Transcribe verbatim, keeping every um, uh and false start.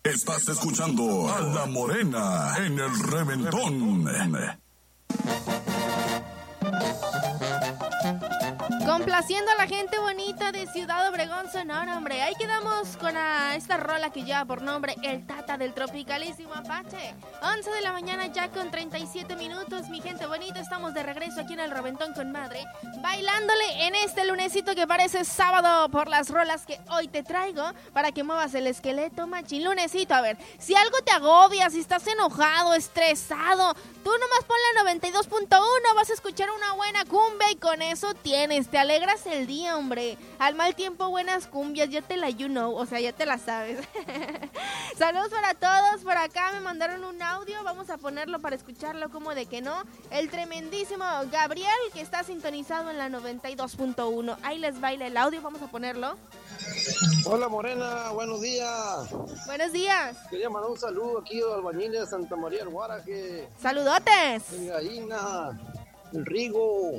Estás escuchando a La Morena en el Reventón. Complaciendo a la gente bonita de Ciudad Obregón, Sonora, hombre. Ahí quedamos con a esta rola que lleva por nombre El Tata del Tropicalísimo Apache. once de la mañana ya con treinta y siete minutos, mi gente bonita. Estamos de regreso aquí en el Reventón con Madre, bailándole en este lunesito que parece sábado por las rolas que hoy te traigo para que muevas el esqueleto, machín. Lunesito, a ver, si algo te agobia, si estás enojado, estresado, tú nomás ponle noventa y dos punto uno, vas a escuchar una buena cumbia y con eso tienes, te alegras el día, hombre. Al mal tiempo, buenas cumbias, ya te la you know, o sea, ya te la sabes. Saludos para todos, por acá me mandaron un audio, vamos a ponerlo para escucharlo como de que no. El tremendísimo Gabriel, que está sintonizado en la noventa y dos punto uno. Ahí les baila el audio, vamos a ponerlo. Hola Morena, buenos días. Buenos días. Quería mandar un saludo aquí a los albañiles de Santa María del Guaraje. Saludotes. El Gallina, el Rigo,